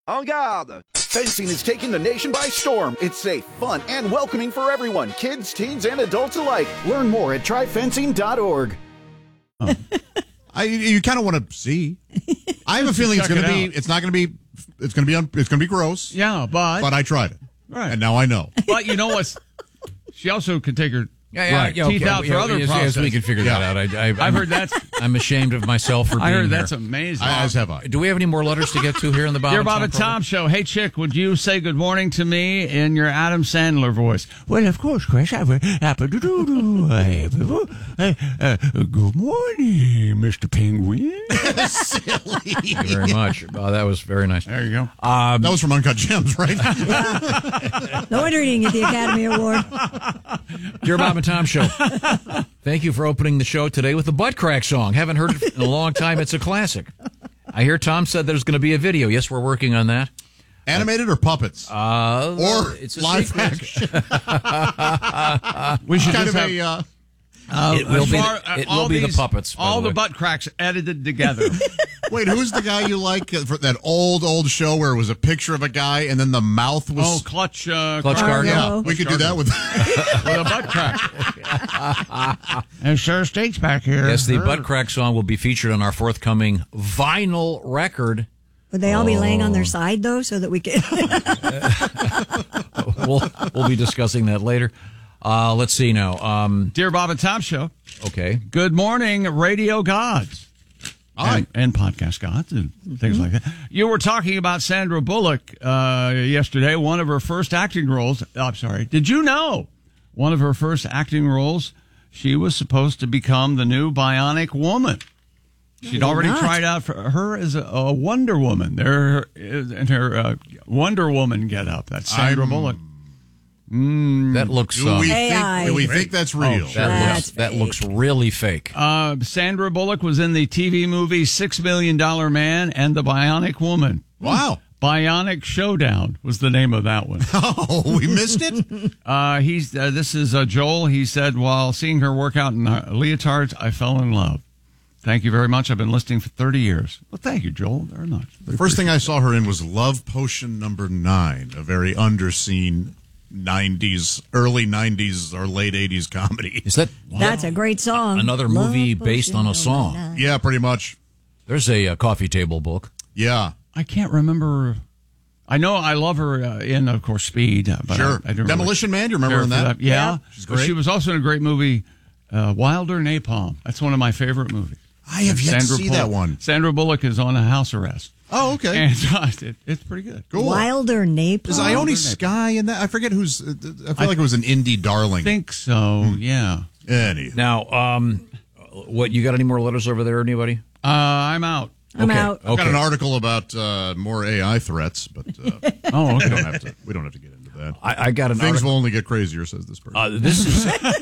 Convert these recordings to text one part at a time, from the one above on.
En garde! Fencing is taking the nation by storm. It's safe, fun, and welcoming for everyone, kids, teens, and adults alike. Learn more at tryfencing.org. Oh. You kind of want to see. I have a feeling it's going to be. It's not going to be. It's going to be. It's going to be gross. Yeah, but I tried it, right, and now I know. But you know what? She also could take her teeth out for other Yes, process. we can figure that out. I've heard that. I'm ashamed of myself for being I heard here. that's amazing. As have I. Do we have any more letters to get to here in the Bob Dear and Bob and Tom Show. Hey, Chick, would you say good morning to me in your Adam Sandler voice? Well, of course, Chris. Good morning, Mr. Penguin. Silly. Thank you very much. That was very nice. There you go. That was from Uncut Gems, right? No wonder he didn't get the Academy Award. Dear Bob and Tom Show, thank you for opening the show today with the Butt Crack song. Haven't heard it in a long time. It's a classic. I hear Tom said there's going to be a video. Yes, we're working on that. Animated or puppets? Or it's a live secret. action. We should kind just of have... It will be the puppets. All the butt cracks edited together. Wait, who's the guy you like for that old show where it was a picture of a guy and then the mouth was... Clutch Gardner. Yeah, we could do that with... with a butt crack. And Sir State's back here. Yes, the Butt Crack song will be featured on our forthcoming vinyl record. Would they all be laying on their side, though, so that we can... We'll be discussing that later. Let's see now. Dear Bob and Tom Show. Okay. Good morning, radio gods. And podcast gods and things like that. You were talking about Sandra Bullock yesterday, one of her first acting roles. I'm sorry. Did you know one of her first acting roles, she was supposed to become the new Bionic Woman? She'd already tried out for her as a Wonder Woman. There in her Wonder Woman get-up. That's Sandra Bullock. That looks. Do we think that's real? That looks really fake. Sandra Bullock was in the TV movie $6 Million Man and the Bionic Woman. Wow. Bionic Showdown was the name of that one. Oh, we missed it? This is Joel. He said, while seeing her work out in leotards, I fell in love. Thank you very much. I've been listening for 30 years. Well, thank you, Joel, very much. The first thing I saw her in was Love Potion number 9, a very underseen 90s, early 90s or late 80s comedy. Is that? That's a great song. Another movie based on a song. Yeah, pretty much. There's a coffee table book. Yeah. I can't remember. I know I love her in, of course, Speed. But Sure. I don't Demolition Man, you remember in that? Yeah. She's great. She was also in a great movie, Wilder Napalm. That's one of my favorite movies. I have yet to see that one. Sandra Bullock is on a house arrest. Oh, okay. And it's pretty good. Cool. Wilder Napalm. Is Ione Skye in that? I forget who's. I feel like it was an indie darling. I think so, yeah. Anyhow. Now, what, you got any more letters over there, anybody? I'm out. I'm out. I've got an article about more AI threats, but Oh, okay. we don't have to get into that. I got an Things article. will only get crazier, says this person. This is.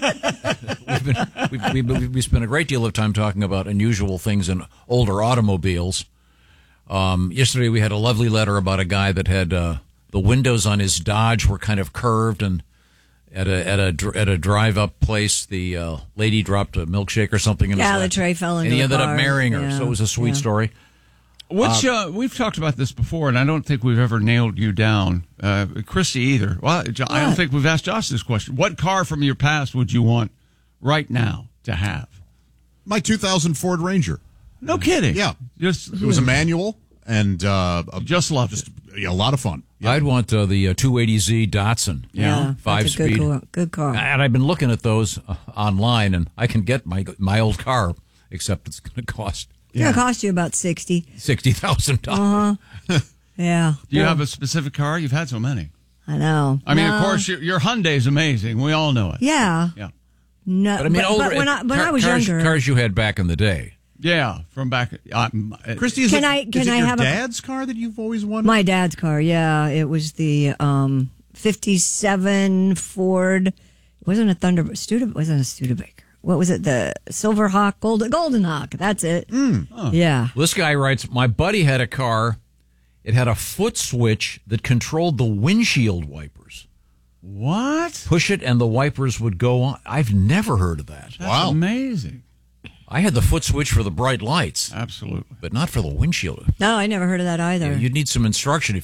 we spent a great deal of time talking about unusual things in older automobiles. Yesterday we had a lovely letter about a guy that had the windows on his Dodge were kind of curved, and at a drive-up place, the lady dropped a milkshake or something in his lap, the tray fell into and he the ended car. up marrying her. Yeah. So it was a sweet story. Which we've talked about this before, and I don't think we've ever nailed you down, Christy, either. Well, I don't think we've asked Josh this question. What car from your past would you want right now to have? My 2000 Ford Ranger. No kidding. Yeah. It was a manual and just loved it. A lot of fun. Yeah. I'd want the 280Z Datsun. Yeah, 5-speed. That's a good car. And I've been looking at those online, and I can get my old car, except it's going to cost It's going to cost you about $60,000. Yeah. Do you have a specific car? You've had so many. I know. I mean, of course, your Hyundai's amazing. We all know it. Yeah. Yeah. No, But I mean, when I was younger. cars you had back in the day. Yeah, from back. Christy, is Can it I your have dad's car that you've always wanted? My dad's car, yeah. It was the 57 Ford. It wasn't a wasn't a Studebaker. What was it? The Silverhawk, Golden Hawk. That's it. Yeah. This guy writes, my buddy had a car. It had a foot switch that controlled the windshield wipers. What? Push it and the wipers would go on. I've never heard of that. That's amazing. I had the foot switch for the bright lights. Absolutely. But not for the windshield. No, I never heard of that either. You'd need some instruction if